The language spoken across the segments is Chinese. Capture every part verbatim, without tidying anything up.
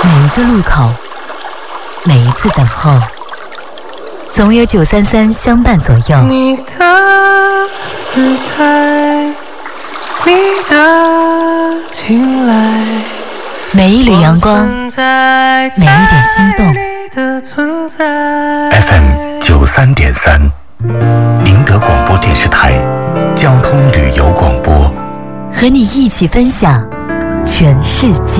每一个路口，每一次等候，总有九三三相伴左右。 你的姿态，你的青睐， 每一缕阳光，每一点心动。 F M 九三点三，宁德广播电视台交通旅游广播， 和你一起分享全世界。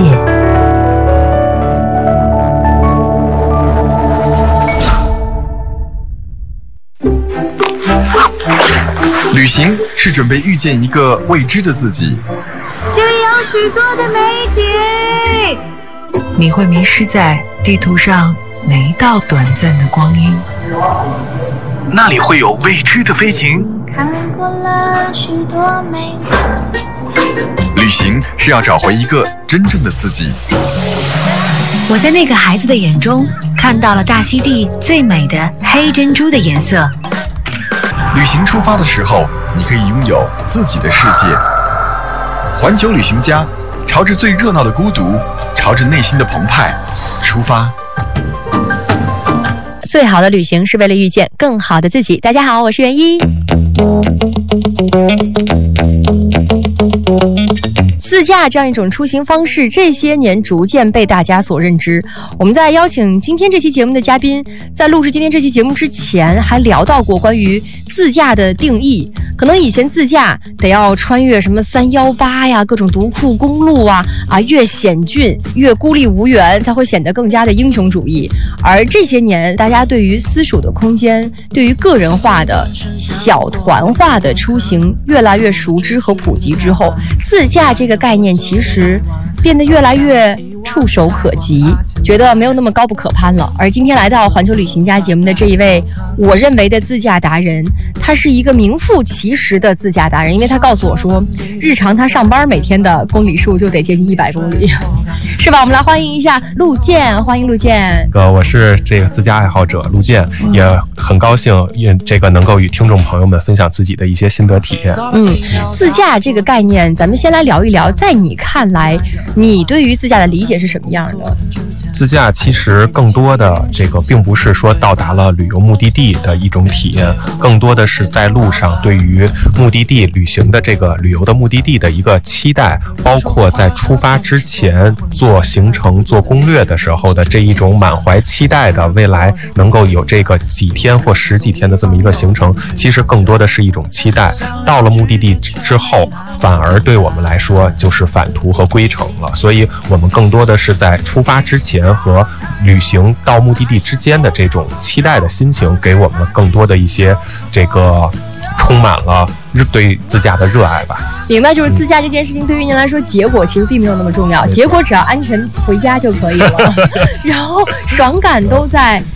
旅行是准备遇见一个未知的自己， 这里有许多的美景， 你会迷失在地图上每一道短暂的光阴， 那里会有未知的飞行。 看过了许多美景， 旅行是要找回一个真正的自己。 我在那个孩子的眼中看到了大溪地最美的黑珍珠的颜色。 旅行出发的时候，你可以拥有自己的世界。环球旅行家，朝着最热闹的孤独，朝着内心的澎湃出发。 最好的旅行是为了遇见更好的自己。大家好，我是袁一。自驾这样一种出行方式，这些年逐渐被大家所认知。我们在邀请今天这期节目的嘉宾，在录制今天这期节目之前，还聊到过关于自驾的定义。可能以前自驾得要穿越什么三一八呀，各种独库公路啊，啊，越险峻越孤立无援，才会显得更加的英雄主义。而这些年，大家对于私属的空间，对于个人化的小团化的出行越来越熟知和普及之后，自驾这个概念其实变得越来越触手可及，觉得没有那么高不可攀了。而今天来到环球旅行家节目的这一位，我认为的自驾达人，他是一个名副其实的自驾达人，因为他告诉我说，日常他上班每天的公里数就得接近一百公里，是吧？我们来欢迎一下陆健，欢迎陆健。 呃，我是这个自驾爱好者陆健，嗯、也很高兴这个能够与听众朋友们分享自己的一些心得体验。 嗯，自驾这个概念，咱们先来聊一聊，在你看来，你对于自驾的理解是什么样的？ 自驾其实更多的这个并不是说到达了旅游目的地的一种体验，更多的是在路上对于目的地旅行的这个旅游的目的地的一个期待，包括在出发之前做行程做攻略的时候的这一种满怀期待的未来能够有这个几天或十几天的这么一个行程，其实更多的是一种期待。到了目的地之后，反而对我们来说就是返途和归程了，所以我们更多的是在出发之前和旅行到目的地之间的这种期待的心情，给我们了更多的一些这个充满了对自驾的热爱吧。 明白，就是自驾这件事情对于您来说，结果其实并没有那么重要，结果只要安全回家就可以了。然后爽感都在